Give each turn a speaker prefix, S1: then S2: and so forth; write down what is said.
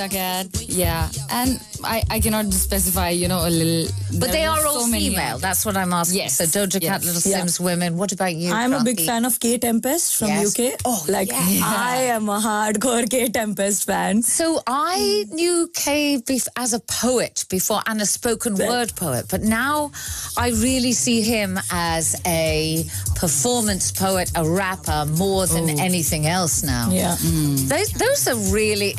S1: Cat, yeah, and I cannot specify, a little.
S2: But they are
S1: so
S2: all
S1: many
S2: female. That's what I'm asking.
S1: Yes.
S2: So Doja Cat, Little Sims, women. What about you?
S3: I'm a big
S2: Kranti?
S3: fan of K Tempest from UK.
S2: Oh,
S3: I am a hardcore K Tempest fan.
S2: So I knew Kay as a poet before and a spoken word poet, but now I really see him as a performance poet, a rapper, more than anything else now.
S3: Yeah.
S2: Those are really